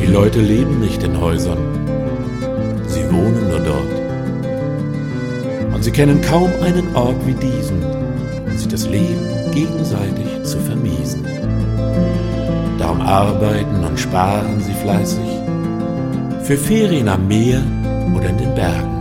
Die Leute leben nicht in Häusern, sie wohnen nur dort. Und sie kennen kaum einen Ort wie diesen, um sich das Leben gegenseitig zu vermiesen. Darum arbeiten und sparen sie fleißig für Ferien am Meer oder in den Bergen.